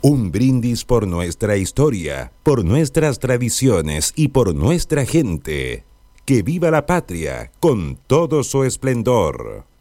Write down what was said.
Un brindis por nuestra historia, por nuestras tradiciones y por nuestra gente. ¡Que viva la patria con todo su esplendor!